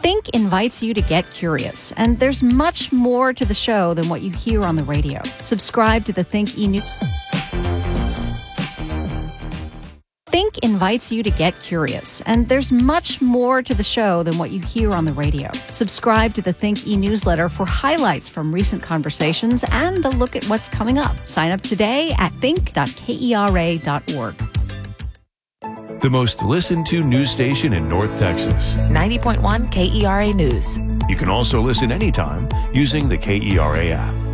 Think invites you to get curious, and there's much more to the show than what you hear on the radio. Subscribe to the Think e-News. Think invites you to get curious, and there's much more to the show than what you hear on the radio. Subscribe to the Think e-newsletter for highlights from recent conversations and a look at what's coming up. Sign up today at think.kera.org. The most listened to news station in North Texas. 90.1 KERA News. You can also listen anytime using the KERA app.